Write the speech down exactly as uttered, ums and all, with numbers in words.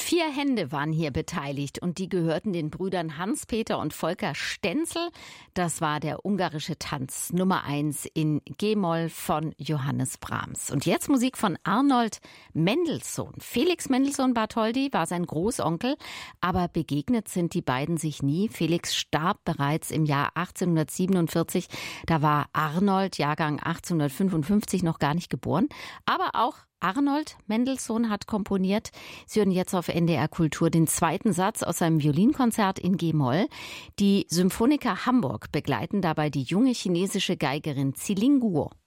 Vier Hände waren hier beteiligt und die gehörten den Brüdern Hans-Peter und Volker Stenzel. Das war der ungarische Tanz Nummer eins in G-Moll von Johannes Brahms. Und jetzt Musik von Arnold Mendelssohn. Felix Mendelssohn Bartholdy war sein Großonkel, aber begegnet sind die beiden sich nie. Felix starb bereits im Jahr achtzehnhundertsiebenundvierzig. Da war Arnold, Jahrgang achtzehnhundertfünfundfünfzig, noch gar nicht geboren. Aber auch Arnold Mendelssohn hat komponiert. Sie hören jetzt auf N D R Kultur den zweiten Satz aus seinem Violinkonzert in G-Moll. Die Symphoniker Hamburg begleiten dabei die junge chinesische Geigerin Ziling Guo.